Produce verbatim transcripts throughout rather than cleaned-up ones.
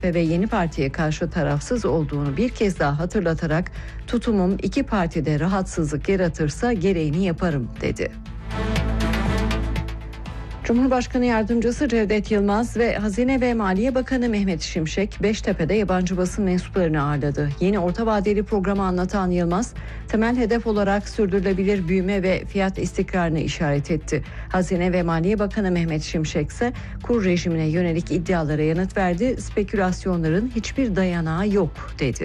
ve Yeni Parti'ye karşı tarafsız olduğunu bir kez daha hatırlatarak tutumum iki partide rahatsızlık yaratırsa gereğini yaparım dedi. Cumhurbaşkanı Yardımcısı Cevdet Yılmaz ve Hazine ve Maliye Bakanı Mehmet Şimşek Beştepe'de yabancı basın mensuplarını ağırladı. Yeni orta vadeli programı anlatan Yılmaz, temel hedef olarak sürdürülebilir büyüme ve fiyat istikrarını işaret etti. Hazine ve Maliye Bakanı Mehmet Şimşek ise kur rejimine yönelik iddialara yanıt verdi. Spekülasyonların hiçbir dayanağı yok dedi.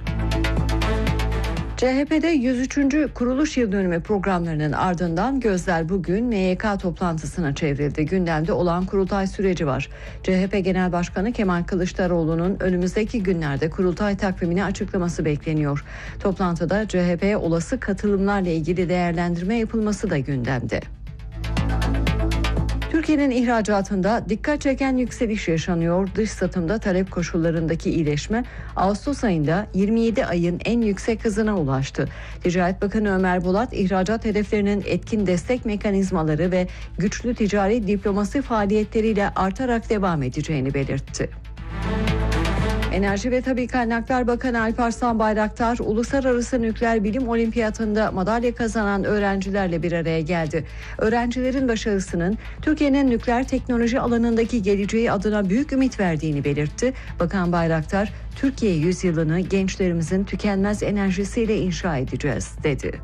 C H P'de yüz üçüncü kuruluş yıl dönümü programlarının ardından gözler bugün M Y K toplantısına çevrildi. Gündemde olan kurultay süreci var. C H P Genel Başkanı Kemal Kılıçdaroğlu'nun önümüzdeki günlerde kurultay takvimini açıklaması bekleniyor. Toplantıda C H P'ye olası katılımlarla ilgili değerlendirme yapılması da gündemde. Türkiye'nin ihracatında dikkat çeken yükseliş yaşanıyor. Dış satımda talep koşullarındaki iyileşme Ağustos ayında yirmi yedi ayın en yüksek hızına ulaştı. Ticaret Bakanı Ömer Bolat, ihracat hedeflerinin etkin destek mekanizmaları ve güçlü ticari diplomasi faaliyetleriyle artarak devam edeceğini belirtti. Enerji ve Tabii Kaynaklar Bakanı Alparslan Bayraktar, Uluslararası Nükleer Bilim Olimpiyatında madalya kazanan öğrencilerle bir araya geldi. Öğrencilerin başarısının Türkiye'nin nükleer teknoloji alanındaki geleceği adına büyük ümit verdiğini belirtti. Bakan Bayraktar, Türkiye yüzyılını gençlerimizin tükenmez enerjisiyle inşa edeceğiz dedi.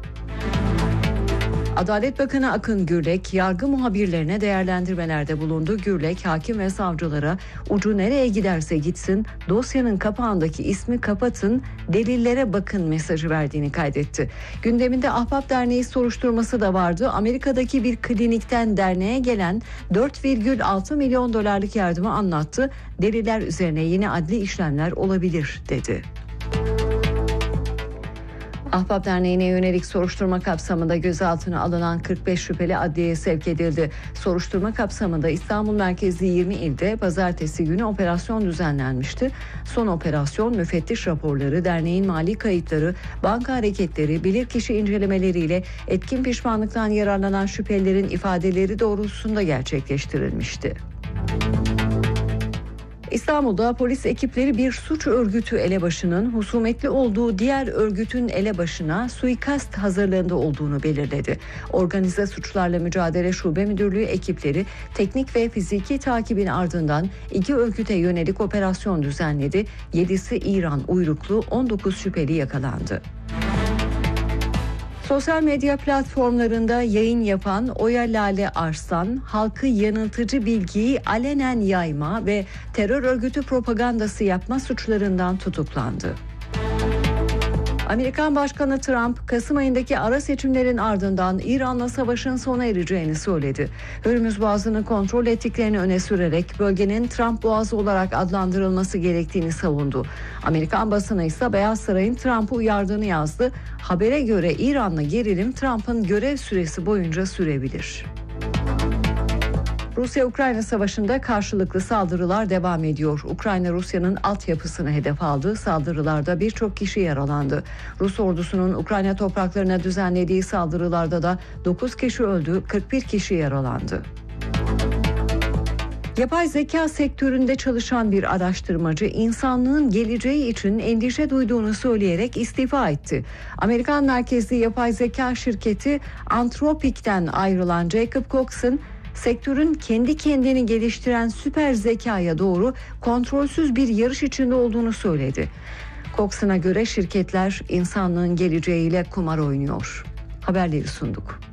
Adalet Bakanı Akın Gürlek, yargı muhabirlerine değerlendirmelerde bulundu. Gürlek, hakim ve savcılara ucu nereye giderse gitsin, dosyanın kapağındaki ismi kapatın, delillere bakın mesajı verdiğini kaydetti. Gündeminde Ahbap Derneği soruşturması da vardı. Amerika'daki bir klinikten derneğe gelen dört virgül altı milyon dolarlık yardımı anlattı. Deliller üzerine yeni adli işlemler olabilir dedi. Ahbap Derneği'ne yönelik soruşturma kapsamında gözaltına alınan kırk beş şüpheli adliyeye sevk edildi. Soruşturma kapsamında İstanbul merkezli yirmi ilde pazartesi günü operasyon düzenlenmişti. Son operasyon müfettiş raporları, derneğin mali kayıtları, banka hareketleri, bilirkişi incelemeleriyle etkin pişmanlıktan yararlanan şüphelilerin ifadeleri doğrultusunda gerçekleştirilmişti. İstanbul'da polis ekipleri bir suç örgütü elebaşının husumetli olduğu diğer örgütün elebaşına suikast hazırlığında olduğunu belirledi. Organize Suçlarla Mücadele Şube Müdürlüğü ekipleri teknik ve fiziki takibin ardından iki örgüte yönelik operasyon düzenledi. yedisi İran uyruklu, on dokuz şüpheli yakalandı. Sosyal medya platformlarında yayın yapan Oya Lale Arslan, halkı yanıltıcı bilgiyi alenen yayma ve terör örgütü propagandası yapma suçlarından tutuklandı. Amerikan Başkanı Trump, Kasım ayındaki ara seçimlerin ardından İran'la savaşın sona ereceğini söyledi. Hürmüz Boğazı'nı kontrol ettiklerini öne sürerek bölgenin Trump Boğazı olarak adlandırılması gerektiğini savundu. Amerikan basını ise Beyaz Saray'ın Trump'ı uyardığını yazdı. Habere göre İran'la gerilim Trump'ın görev süresi boyunca sürebilir. Rusya-Ukrayna savaşında karşılıklı saldırılar devam ediyor. Ukrayna Rusya'nın altyapısını hedef aldı. Saldırılarda birçok kişi yaralandı. Rus ordusunun Ukrayna topraklarına düzenlediği saldırılarda da dokuz kişi öldü, kırk bir kişi yaralandı. Yapay zeka sektöründe çalışan bir araştırmacı insanlığın geleceği için endişe duyduğunu söyleyerek istifa etti. Amerikan merkezli yapay zeka şirketi Anthropic'ten ayrılan Jacob Coxon, sektörün kendi kendini geliştiren süper zekaya doğru kontrolsüz bir yarış içinde olduğunu söyledi. Coxon'a göre şirketler insanlığın geleceğiyle kumar oynuyor. Haberleri sunduk.